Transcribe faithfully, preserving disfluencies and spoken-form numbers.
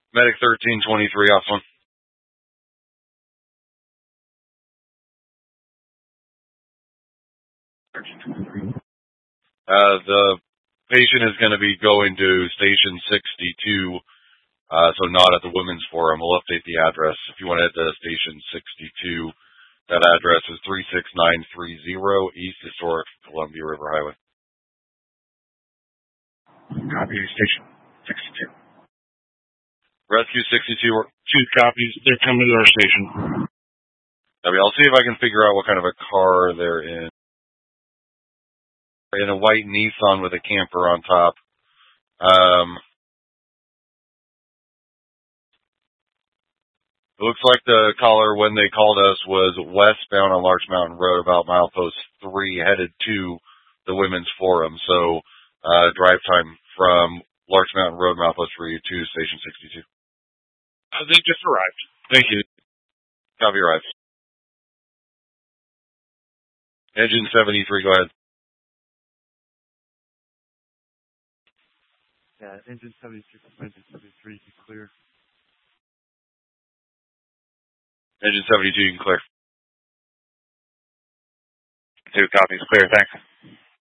Medic thirteen twenty-three, off one. Uh, the patient is going to be going to station sixty-two, uh, so not at the Women's Forum. We'll update the address. If you want to head to station sixty-two, that address is three six nine three zero East Historic Columbia River Highway. Copy, station sixty-two. Rescue sixty-two. Two copies. They're coming to our station. I mean, I'll see if I can figure out what kind of a car they're in. In a white Nissan with a camper on top. Um, it looks like the caller, when they called us, was westbound on Larch Mountain Road, about milepost three, headed to the Women's Forum. So, uh, drive time from Larch Mountain Road, milepost three, to station sixty-two. Uh, they just arrived. Thank you. Copy, arrived. Engine seventy-three, go ahead. Yeah, engine seventy-three, engine seventy-three, you can clear. Engine seventy-two, you can clear. Two copies, clear, thanks.